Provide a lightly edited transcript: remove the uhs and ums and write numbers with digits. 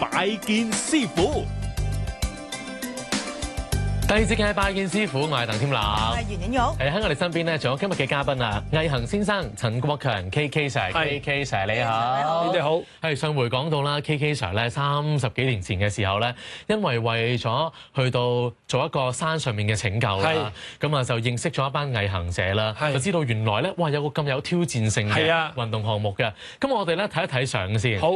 拜見師傅。 第二節嘅拜見師傅，我係鄧添立， 我係袁婉玉。 喺我哋身邊咧，仲有今日嘅嘉賓啊，毅行先生陳國強 KK Sir，KK Sir 你好， 你哋好。 係上回講到啦，KK Sir 咧30幾年前嘅時候咧，因為咗去到做一個山上面嘅拯救啦，咁啊就認識咗一班毅行者啦，就知道原來咧，哇有個咁有挑戰性嘅運動項目嘅。咁我哋咧睇一睇相先。 好。